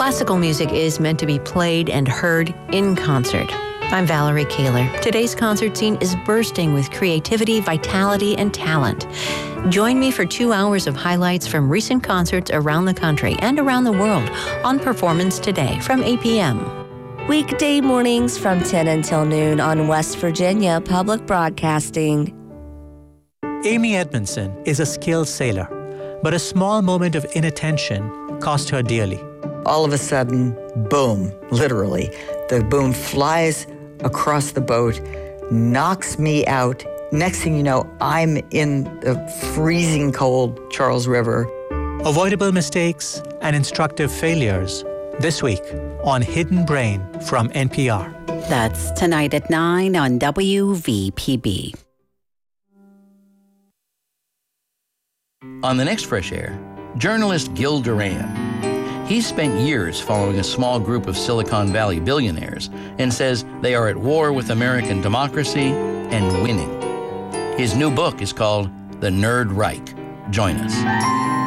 Classical music is meant to be played and heard in concert. I'm Valerie Kaler. Today's concert scene is bursting with creativity, vitality, and talent. Join me for 2 hours of highlights from recent concerts around the country and around the world on Performance Today from 8 p.m. Weekday mornings from 10 until noon on West Virginia Public Broadcasting. Amy Edmondson is a skilled sailor, but a small moment of inattention cost her dearly. All of a sudden, boom, literally, the boom flies across the boat, knocks me out. Next thing you know, I'm in the freezing cold Charles River. Avoidable mistakes and instructive failures this week on Hidden Brain from NPR. That's tonight at 9 on WVPB. On the next Fresh Air, journalist Gil Duran. He's spent years following a small group of Silicon Valley billionaires and says they are at war with American democracy and winning. His new book is called The Nerd Reich. Join us.